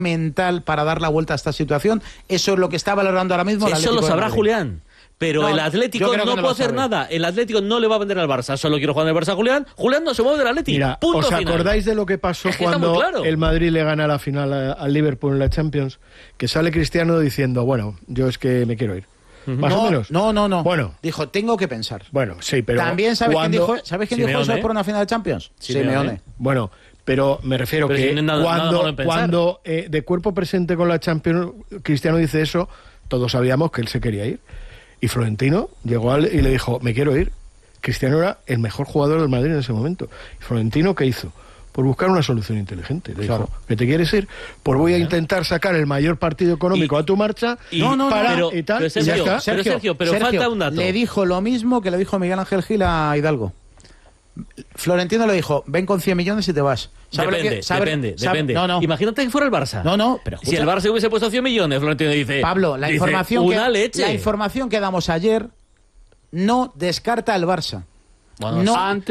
mental para dar la vuelta a esta situación? Eso es lo que está valorando ahora mismo el Atlético. Eso lo sabrá de Madrid. Julián. Pero el Atlético no puede hacer nada. El Atlético no le va a vender al Barça. Solo quiero jugar en el Barça a Julián. Julián no se mueve del Atlético. Mira, punto ¿os final. acordáis de lo que pasó cuando el Madrid le gana la final al Liverpool en la Champions? Que sale Cristiano diciendo, bueno, yo es que me quiero ir. Más o menos. No. Bueno. Dijo, tengo que pensar. Bueno, sí, pero... También ¿sabes quién dijo eso por una final de Champions? Simeone. Bueno, pero me refiero pero que si cuando de cuerpo presente con la Champions Cristiano dice eso, todos sabíamos que él se quería ir. Y Florentino llegó y le dijo, me quiero ir. Cristiano era el mejor jugador del Madrid en ese momento. ¿Y Florentino qué hizo? Por buscar una solución inteligente. Le dijo, ¿que te quieres ir? Pues voy a intentar sacar el mayor partido económico a tu marcha. Pero Sergio, falta un dato. Le dijo lo mismo que le dijo Miguel Ángel Gil a Hidalgo. Florentino le dijo, ven con 100 millones y te vas. Depende. No. Imagínate que fuera el Barça. Pero si el Barça hubiese puesto 100 millones, Florentino dice... Pablo, la información que damos ayer no descarta al Barça. Bueno,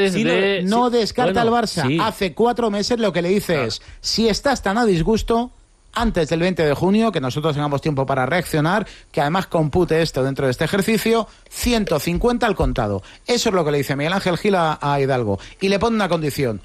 no descarta al Barça. Sí. Hace 4 meses lo que le dice es, si estás tan a disgusto, antes del 20 de junio, que nosotros tengamos tiempo para reaccionar, que además compute esto dentro de este ejercicio, 150 al contado. Eso es lo que le dice Miguel Ángel Gil a Hidalgo. Y le pone una condición.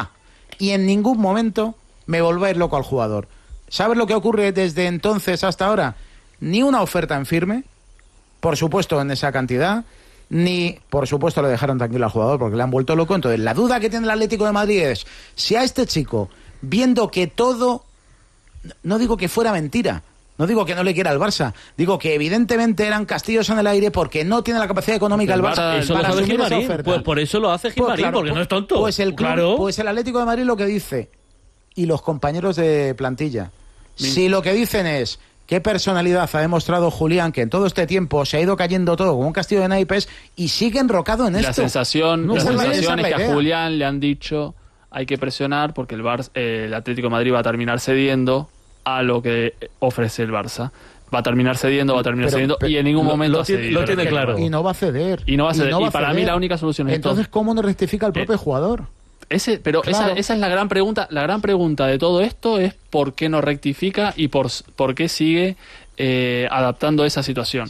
Y en ningún momento me volváis loco al jugador. ¿Sabes lo que ocurre desde entonces hasta ahora? Ni una oferta en firme, por supuesto en esa cantidad, ni por supuesto le dejaron tranquilo al jugador porque le han vuelto loco. Entonces la duda que tiene el Atlético de Madrid es, si a este chico, viendo que todo... No digo que fuera mentira, no digo que no le quiera al Barça, digo que evidentemente eran castillos en el aire porque no tiene la capacidad económica el Barça para asumir esa oferta. Pues por eso lo hace Gilmarín, porque no es tonto. Pues el Atlético de Madrid lo que dice, y los compañeros de plantilla, si lo que dicen es, qué personalidad ha demostrado Julián, que en todo este tiempo se ha ido cayendo todo como un castillo de naipes y sigue enrocado en esto. La sensación es que a Julián le han dicho... Hay que presionar porque el Atlético de Madrid va a terminar cediendo a lo que ofrece el Barça. Va a terminar cediendo y en ningún momento lo tiene claro. Y no va a ceder. Y para mí la única solución es entonces, ¿cómo no rectifica el propio jugador? Esa es la gran pregunta. La gran pregunta de todo esto es por qué no rectifica y por qué sigue adaptando esa situación.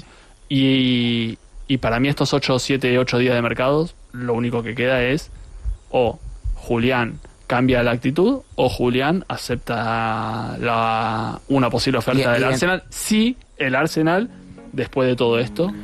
Y para mí estos 7, 8 días de mercados, lo único que queda es Julián cambia la actitud o Julián acepta una posible oferta del Arsenal si el Arsenal, después de todo esto,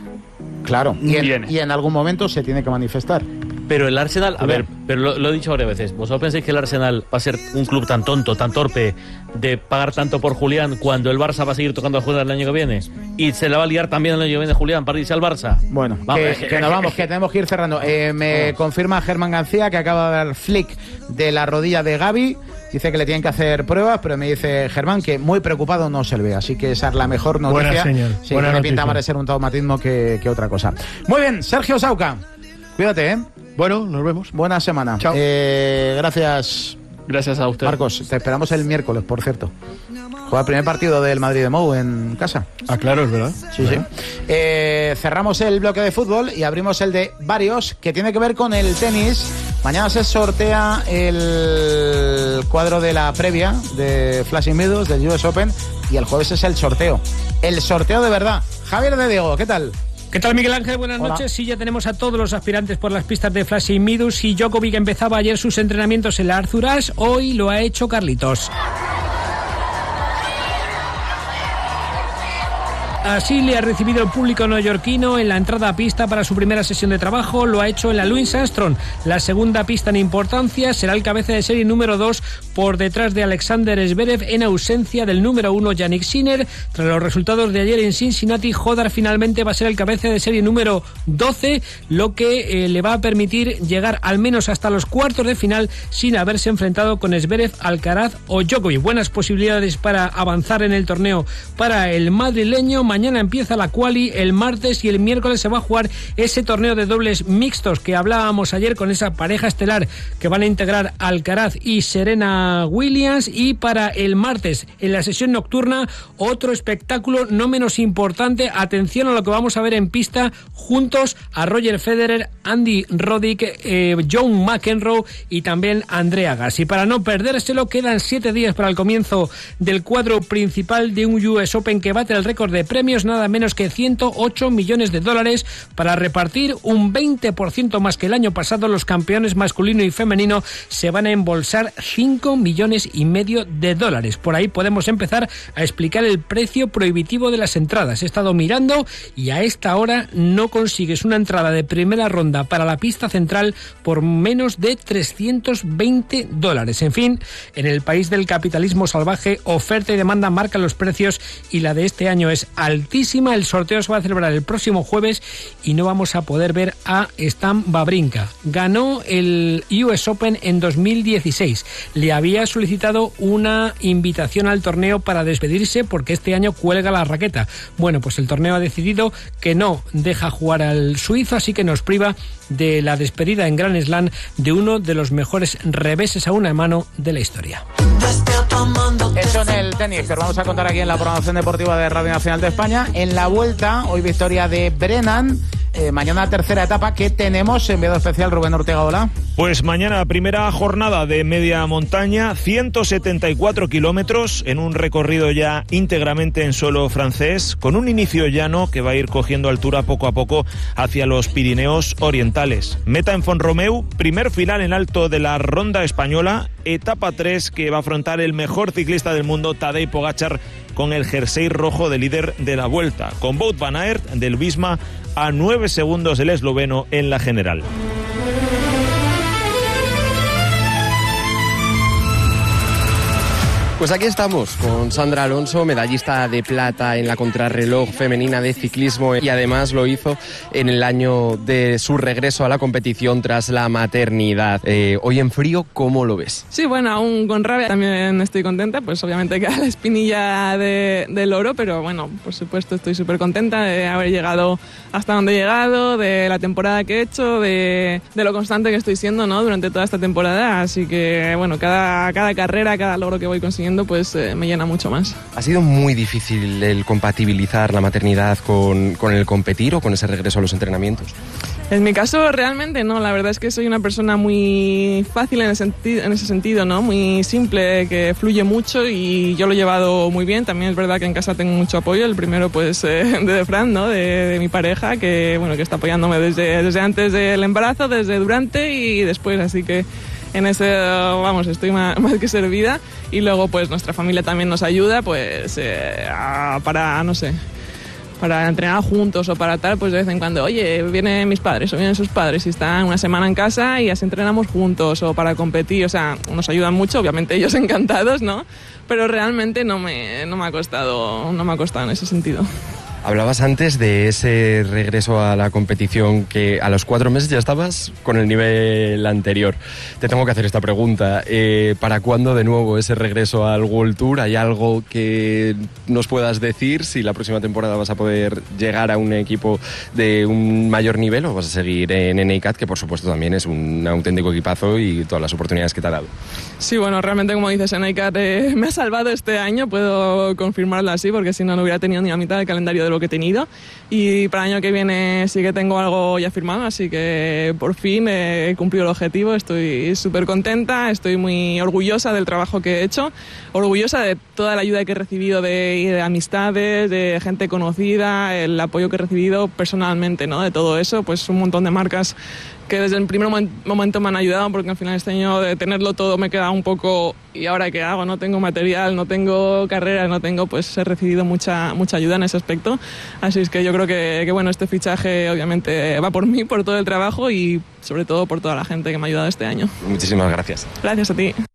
y en algún momento se tiene que manifestar. Pero el Arsenal, pero lo he dicho varias veces, ¿vosotros pensáis que el Arsenal va a ser un club tan tonto, tan torpe de pagar tanto por Julián cuando el Barça va a seguir tocando a Julián el año que viene? Y se la va a liar también el año que viene Julián para irse al Barça. Bueno, que tenemos que ir cerrando. Me confirma Germán García que acaba de dar flick de la rodilla de Gavi. Dice que le tienen que hacer pruebas, pero me dice Germán que muy preocupado no se le ve. Así que esa es la mejor noticia. Buena señal. Sí, que me pinta más de ser un traumatismo que otra cosa. Muy bien, Sergio Sauca. Cuídate, Bueno, nos vemos. Buena semana. Chao. Gracias. Gracias a usted. Marcos, te esperamos el miércoles, por cierto. Juega el primer partido del Madrid de Mou en casa. Claro, es verdad. Sí. Cerramos el bloque de fútbol y abrimos el de varios, que tiene que ver con el tenis. Mañana se sortea el cuadro de la previa de Flushing Meadows, del US Open, y el jueves es el sorteo. El sorteo de verdad. Javier de Diego, ¿qué tal? ¿Qué tal, Miguel Ángel? Buenas noches. Sí, ya tenemos a todos los aspirantes por las pistas de Flushing Meadows y Djokovic empezaba ayer sus entrenamientos en la Arthur Ashe. Hoy lo ha hecho Carlitos. Así le ha recibido el público neoyorquino en la entrada a pista para su primera sesión de trabajo. Lo ha hecho en la Louis Armstrong. La segunda pista en importancia será el cabeza de serie número 2 por detrás de Alexander Zverev en ausencia del número 1 Jannik Sinner. Tras los resultados de ayer en Cincinnati, Hodar finalmente va a ser el cabeza de serie número 12, lo que le va a permitir llegar al menos hasta los cuartos de final sin haberse enfrentado con Zverev, Alcaraz o Djokovic. Buenas posibilidades para avanzar en el torneo para el madrileño. mañana empieza la quali, el martes y el miércoles se va a jugar ese torneo de dobles mixtos que hablábamos ayer con esa pareja estelar que van a integrar Alcaraz y Serena Williams. Y para el martes, en la sesión nocturna, otro espectáculo no menos importante. Atención a lo que vamos a ver en pista juntos a Roger Federer, Andy Roddick, John McEnroe y también Andrea Agassi. Para no perdérselo, quedan 7 días para el comienzo del cuadro principal de un US Open que bate el récord de premios, nada menos que $108 millones para repartir un 20% más que el año pasado. Los campeones masculino y femenino se van a embolsar $5,5 millones. Por ahí podemos empezar a explicar el precio prohibitivo de las entradas. He estado mirando y a esta hora no consigues una entrada de primera ronda para la pista central por menos de $320. En fin, en el país del capitalismo salvaje, oferta y demanda marcan los precios y la de este año es altísima. El sorteo se va a celebrar el próximo jueves y no vamos a poder ver a Stan Wawrinka. Ganó el US Open en 2016. Le había solicitado una invitación al torneo para despedirse porque este año cuelga la raqueta. Bueno, pues el torneo ha decidido que no deja jugar al suizo, así que nos priva de la despedida en Grand Slam de uno de los mejores reveses a una mano de la historia. Eso en el tenis, que os vamos a contar aquí en la programación deportiva de Radio Nacional de España. En la vuelta, hoy victoria de Brennan. Mañana tercera etapa que tenemos, enviado especial Rubén Ortega, hola. Pues mañana primera jornada de media montaña, 174 kilómetros en un recorrido ya íntegramente en suelo francés, con un inicio llano que va a ir cogiendo altura poco a poco hacia los Pirineos orientales. Meta en Font-Romeu, primer final en alto de la ronda española, etapa 3 que va a afrontar el mejor ciclista del mundo, Tadej Pogačar, con el jersey rojo de líder de la Vuelta, con Wout van Aert del Visma a 9 segundos el esloveno en la general. Pues aquí estamos con Sandra Alonso, medallista de plata en la contrarreloj femenina de ciclismo, y además lo hizo en el año de su regreso a la competición tras la maternidad. Hoy en frío, ¿cómo lo ves? Sí, bueno, aún con rabia también estoy contenta, pues obviamente queda la espinilla del oro, pero bueno, por supuesto estoy súper contenta de haber llegado hasta donde he llegado, de la temporada que he hecho, de lo constante que estoy siendo, ¿no?, durante toda esta temporada, así que bueno, cada carrera, cada logro que voy consiguiendo pues me llena mucho más. ¿Ha sido muy difícil el compatibilizar la maternidad con el competir o con ese regreso a los entrenamientos? En mi caso realmente no, la verdad es que soy una persona muy fácil en ese sentido, ¿no? Muy simple, que fluye mucho y yo lo he llevado muy bien. También es verdad que en casa tengo mucho apoyo, el primero pues de Fran, ¿no?, de mi pareja, que bueno, que está apoyándome desde antes del embarazo, desde durante y después, así que en ese, vamos, estoy más que servida. Y luego pues nuestra familia también nos ayuda pues para, no sé, para entrenar juntos o para tal, pues de vez en cuando, oye, vienen mis padres o vienen sus padres y están una semana en casa y así entrenamos juntos, o para competir, o sea, nos ayudan mucho, obviamente ellos encantados, ¿no? Pero realmente no me ha costado en ese sentido. Hablabas antes de ese regreso a la competición, que a los 4 meses ya estabas con el nivel anterior. Te tengo que hacer esta pregunta. ¿Para cuándo de nuevo ese regreso al World Tour? ¿Hay algo que nos puedas decir? Si la próxima temporada vas a poder llegar a un equipo de un mayor nivel o vas a seguir en NICAT, que por supuesto también es un auténtico equipazo y todas las oportunidades que te ha dado. Sí, bueno, realmente como dices, NICAT me ha salvado este año, puedo confirmarlo así, porque si no, no hubiera tenido ni la mitad del calendario de lo que he tenido, y para el año que viene sí que tengo algo ya firmado, así que por fin he cumplido el objetivo. Estoy súper contenta, estoy muy orgullosa del trabajo que he hecho, orgullosa de toda la ayuda que he recibido de amistades, de gente conocida, el apoyo que he recibido personalmente, ¿no?, de todo eso, pues un montón de marcas que desde el primer momento me han ayudado, porque al final este año de tenerlo todo me queda un poco, ¿y ahora qué hago? No tengo material, no tengo carrera, no tengo, pues he recibido mucha ayuda en ese aspecto. Así es que yo creo que bueno, este fichaje obviamente va por mí, por todo el trabajo y sobre todo por toda la gente que me ha ayudado este año. Muchísimas gracias. Gracias a ti.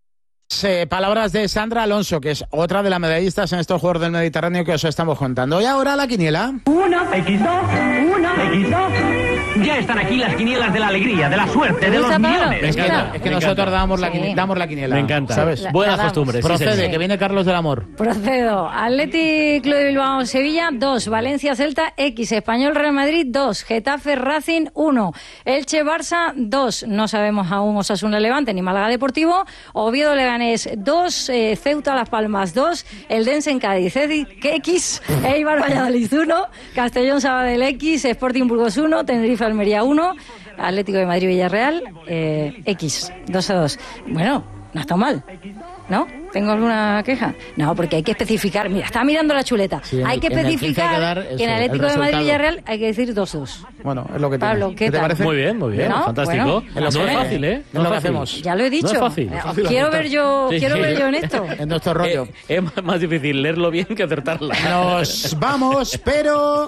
Palabras de Sandra Alonso, que es otra de las medallistas en estos Juegos del Mediterráneo que os estamos contando. Y ahora la quiniela. 1, X2, 1, X2. Ya están aquí las quinielas de la alegría, de la suerte, de los millones. Es que nosotros damos la quiniela. Me encanta. ¿Sabes? Buenas costumbres. Procede, que viene Carlos del Amor. Procedo. Athletic Club de Bilbao Sevilla 2, Valencia Celta X, Español Real Madrid 2, Getafe Racing 1, Elche Barça 2, no sabemos aún Osasuna Levante ni Málaga Deportivo, Oviedo Leganés 2, Ceuta Las Palmas 2, Eldense en Cádiz X, Eibar Valladolid 1, Castellón Sabadell X, Sporting Burgos 1, Tenerife Almería 1, Atlético de Madrid Villarreal X, 2-2. Bueno, no está mal, ¿no? ¿Tengo alguna queja? No, porque hay que especificar. Mira, estaba mirando la chuleta. Sí, hay que especificar que en Atlético de Madrid Villarreal hay que decir 2-2. Bueno, es lo que Pablo, ¿qué te parece? Muy bien, ¿no? Fantástico. Bueno, no es fácil, ¿eh? No es lo que hacemos. Ya lo he dicho. No es fácil. Quiero ver yo en esto. En nuestro rollo. Es más difícil leerlo bien que acertarla. Nos vamos, pero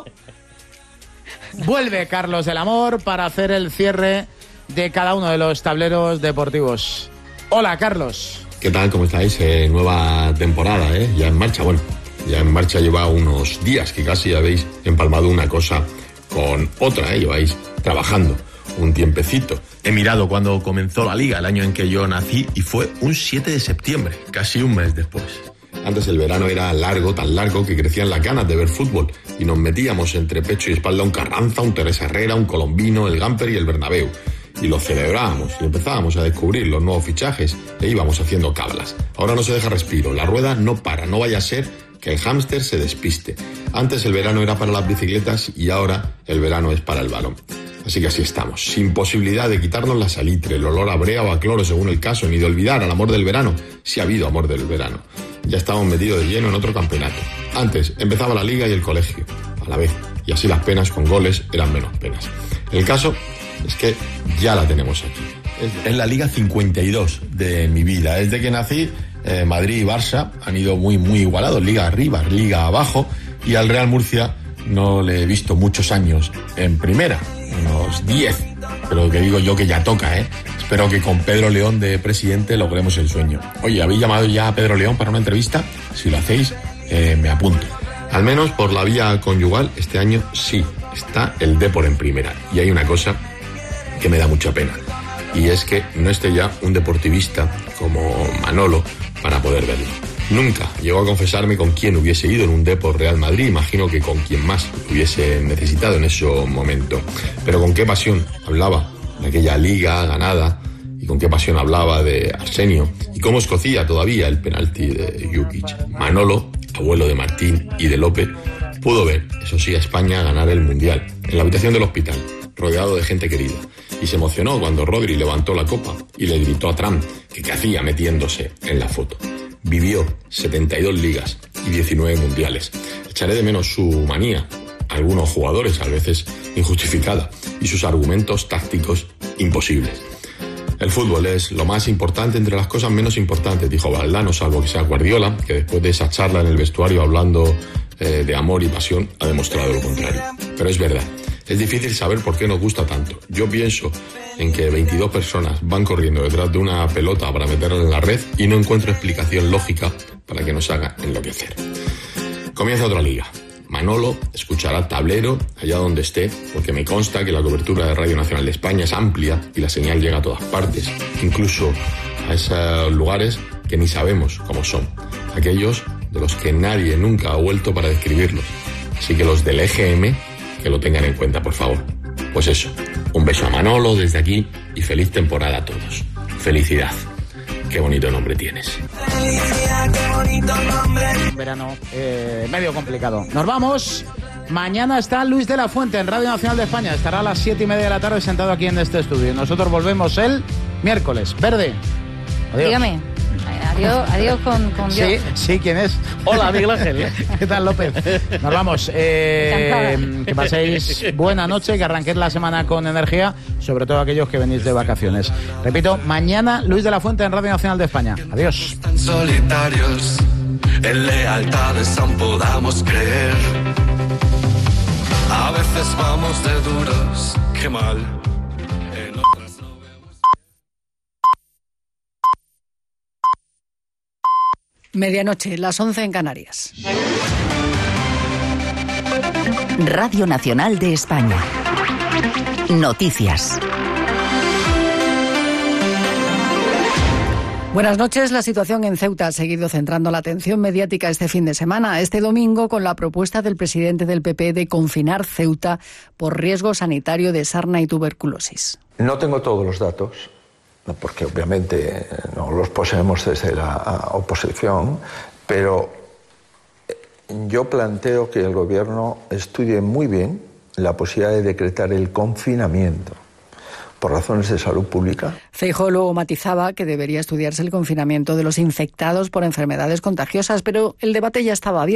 vuelve Carlos del Amor para hacer el cierre de cada uno de los tableros deportivos. Hola, Carlos. ¿Qué tal? ¿Cómo estáis? Nueva temporada, ya en marcha. Bueno, ya en marcha lleva unos días que casi habéis empalmado una cosa con otra, lleváis trabajando un tiempecito. He mirado cuando comenzó la liga, el año en que yo nací, y fue un 7 de septiembre, casi un mes después. Antes el verano era largo, tan largo que crecían las ganas de ver fútbol y nos metíamos entre pecho y espalda un Carranza, un Teresa Herrera, un Colombino, el Gamper y el Bernabéu. Y lo celebrábamos y empezábamos a descubrir los nuevos fichajes e íbamos haciendo cábalas. Ahora no se deja respiro, la rueda no para, no vaya a ser que el hámster se despiste. Antes el verano era para las bicicletas y ahora el verano es para el balón. Así que así estamos, sin posibilidad de quitarnos la salitre, el olor a brea o a cloro según el caso, ni de olvidar al amor del verano, si ha habido amor del verano. Ya estamos metidos de lleno en otro campeonato. Antes empezaba la liga y el colegio, a la vez, y así las penas con goles eran menos penas. El caso es que ya la tenemos aquí. Es la Liga 52 de mi vida. Desde que nací, Madrid y Barça han ido muy, muy igualados. Liga arriba, liga abajo. Y al Real Murcia no le he visto muchos años en primera. Unos 10. Pero que digo yo que ya toca, Espero que con Pedro León de presidente logremos el sueño. Oye, ¿habéis llamado ya a Pedro León para una entrevista? Si lo hacéis, me apunto. Al menos por la vía conyugal, este año sí está el Depor en primera. Y hay una cosa que me da mucha pena, y es que no esté ya un deportivista como Manolo para poder verlo. Nunca llegó a confesarme con quién hubiese ido en un Depor Real Madrid, imagino que con quien más hubiese necesitado en ese momento, pero con qué pasión hablaba de aquella liga ganada, y con qué pasión hablaba de Arsenio, y cómo escocía todavía el penalti de Jukic. Manolo, abuelo de Martín y de Lope, pudo ver, eso sí, a España ganar el Mundial, en la habitación del hospital, rodeado de gente querida, y se emocionó cuando Rodri levantó la copa y le gritó a Trump que qué hacía metiéndose en la foto. Vivió 72 ligas y 19 mundiales. Echaré de menos su manía, algunos jugadores a veces injustificada, y sus argumentos tácticos imposibles. El fútbol es lo más importante entre las cosas menos importantes, dijo Valdano, salvo que sea Guardiola, que después de esa charla en el vestuario hablando de amor y pasión ha demostrado lo contrario. Pero es verdad. Es difícil saber por qué nos gusta tanto. Yo pienso en que 22 personas van corriendo detrás de una pelota para meterla en la red y no encuentro explicación lógica para que nos haga enloquecer. Comienza otra liga. Manolo escuchará el tablero allá donde esté, porque me consta que la cobertura de Radio Nacional de España es amplia y la señal llega a todas partes, incluso a esos lugares que ni sabemos cómo son, aquellos de los que nadie nunca ha vuelto para describirlos. Así que los del EGM, que lo tengan en cuenta, por favor. Pues eso, un beso a Manolo desde aquí y feliz temporada a todos. Felicidad. Qué bonito nombre tienes. Verano medio complicado. Nos vamos. Mañana está Luis de la Fuente en Radio Nacional de España. Estará a las 7:30 de la tarde sentado aquí en este estudio. Nosotros volvemos el miércoles. Verde. Adiós. Dígame. Adiós con Dios. Sí, ¿quién es? Hola, Miguel Ángel. ¿Qué tal, López? Nos vamos. Que paséis buena noche, que arranquéis la semana con energía, sobre todo aquellos que venís de vacaciones. Repito, mañana Luis de la Fuente en Radio Nacional de España. Adiós. Tan solitarios, en lealtades aún podamos creer. A veces vamos de duros, qué mal. Medianoche, las 11 en Canarias. Radio Nacional de España. Noticias. Buenas noches. La situación en Ceuta ha seguido centrando la atención mediática este fin de semana. Este domingo, con la propuesta del presidente del PP de confinar Ceuta por riesgo sanitario de sarna y tuberculosis. No tengo todos los datos, porque obviamente no los poseemos desde la oposición, pero yo planteo que el Gobierno estudie muy bien la posibilidad de decretar el confinamiento por razones de salud pública. Feijóo luego matizaba que debería estudiarse el confinamiento de los infectados por enfermedades contagiosas, pero el debate ya estaba abierto.